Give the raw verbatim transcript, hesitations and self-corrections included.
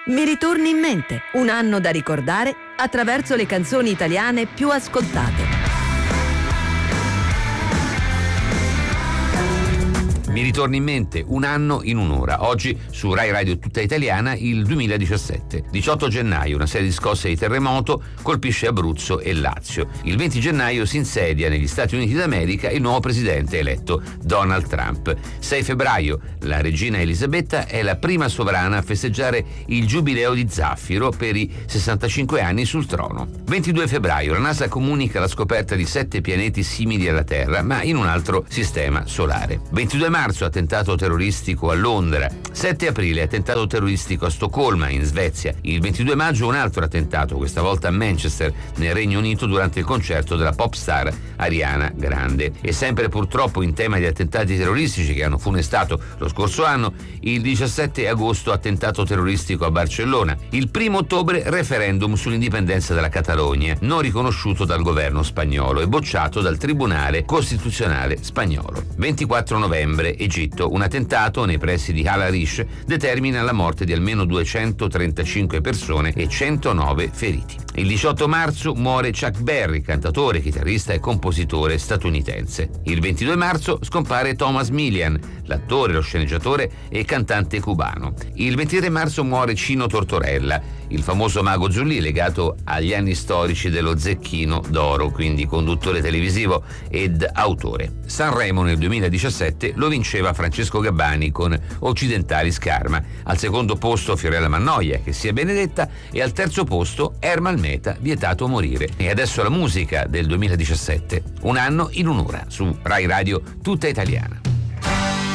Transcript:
Mi ritorni in mente, un anno da ricordare attraverso le canzoni italiane più ascoltate. Mi ritorni in mente, un anno in un'ora. Oggi su Rai Radio Tutta Italiana il duemiladiciassette. diciotto gennaio, una serie di scosse di terremoto colpisce Abruzzo e Lazio. Il venti gennaio si insedia negli Stati Uniti d'America il nuovo presidente eletto, Donald Trump. sei febbraio, la regina Elisabetta è la prima sovrana a festeggiare il giubileo di Zaffiro per i sessantacinque anni sul trono. ventidue febbraio, la NASA comunica la scoperta di sette pianeti simili alla Terra, ma in un altro sistema solare. ventidue marzo, attentato terroristico a Londra. sette aprile, attentato terroristico a Stoccolma, in Svezia. Il ventidue maggio un altro attentato, questa volta a Manchester, nel Regno Unito, durante il concerto della pop star Ariana Grande. E sempre purtroppo in tema di attentati terroristici che hanno funestato lo scorso anno, il diciassette agosto attentato terroristico a Barcellona. Il primo ottobre referendum sull'indipendenza della Catalogna, non riconosciuto dal governo spagnolo e bocciato dal Tribunale Costituzionale spagnolo. ventiquattro novembre, Egitto, un attentato nei pressi di Al Arish determina la morte di almeno duecentotrentacinque persone e centonove feriti. Il diciotto marzo muore Chuck Berry, cantatore, chitarrista e compositore statunitense. Il ventidue marzo scompare Thomas Milian, l'attore, lo sceneggiatore e cantante cubano. Il ventitré marzo muore Cino Tortorella, il famoso mago Zurlì legato agli anni storici dello Zecchino d'Oro, quindi conduttore televisivo ed autore. Sanremo nel duemiladiciassette lo vinceva Francesco Gabbani con Occidentali Scarma, al secondo posto Fiorella Mannoia, Che sia benedetta, e al terzo posto Ermal Meta, Vietato morire. E adesso la musica del duemiladiciassette, un anno in un'ora, su Rai Radio Tutta Italiana.